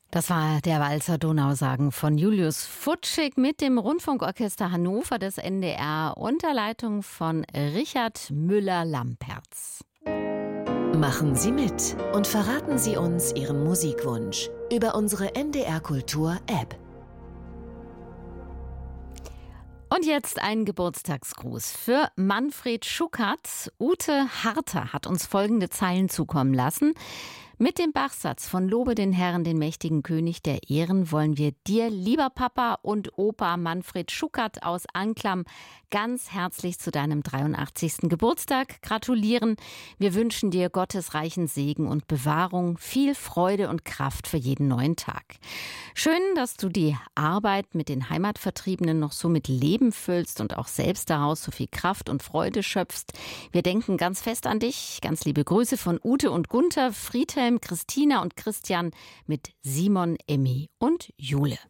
Das war der Walzer Donausagen von Julius Futschig mit dem Rundfunkorchester Hannover des NDR unter Leitung von Richard Müller-Lampertz. Machen Sie mit und verraten Sie uns Ihren Musikwunsch über unsere NDR Kultur App. Und jetzt ein Geburtstagsgruß für Manfred Schuckert. Ute Harter hat uns folgende Zeilen zukommen lassen. Mit dem Bachsatz von Lobe den Herrn, den mächtigen König der Ehren, wollen wir dir, lieber Papa und Opa Manfred Schuckert aus Anklam, ganz herzlich zu deinem 83. Geburtstag gratulieren. Wir wünschen dir Gottes reichen Segen und Bewahrung, viel Freude und Kraft für jeden neuen Tag. Schön, dass du die Arbeit mit den Heimatvertriebenen noch so mit Leben füllst und auch selbst daraus so viel Kraft und Freude schöpfst. Wir denken ganz fest an dich. Ganz liebe Grüße von Ute und Gunther, Friedhelm, Christina und Christian mit Simon, Emmy und Jule.